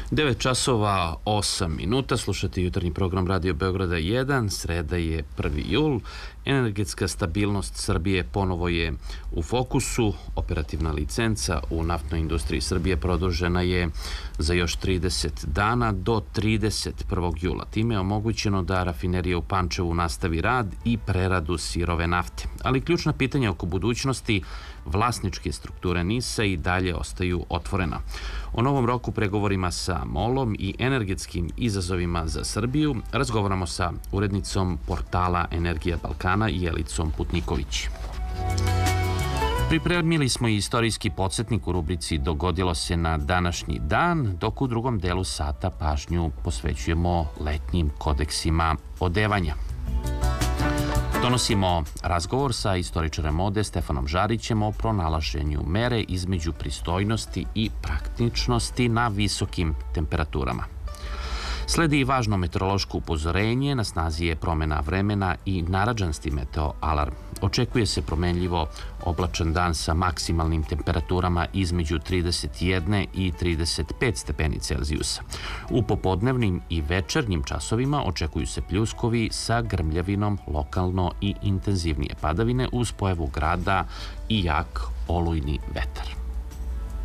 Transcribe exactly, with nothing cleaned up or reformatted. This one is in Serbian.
devet časova osam minuta, slušate jutarnji program Radio Beograda jedan, sreda je prvi jul. Energetska stabilnost Srbije ponovo je u fokusu. Operativna licenca u naftnoj industriji Srbije produžena je za još trideset dana do trideset prvog jula. Time je omogućeno da rafinerija u Pančevu nastavi rad i preradu sirove nafte. Ali ključna pitanja oko budućnosti vlasničke strukture NIS-a i dalje ostaju otvorena. O novom roku pregovorima sa MOL-om i energetskim izazovima za Srbiju razgovaramo sa urednicom portala Energija Balkana Jelicom Putniković. Pripremili smo i istorijski podsjetnik u rubrici Dogodilo se na današnji dan, dok u drugom delu sata pažnju posvećujemo letnjim kodeksima odevanja. Donosimo razgovor sa istoričarem mode Stefanom Žarićem o pronalaženju mere između pristojnosti i praktičnosti na visokim temperaturama. Sledi i važno meteorološko upozorenje, na snazi je promena vremena i narandžasti meteo alarm. Očekuje se promenljivo oblačan dan sa maksimalnim temperaturama između trideset jedan i trideset pet stepeni Celzijusa. U popodnevnim i večernjim časovima očekuju se pljuskovi sa grmljavinom, lokalno i intenzivnije padavine uz pojavu grada i jak olujni vetar.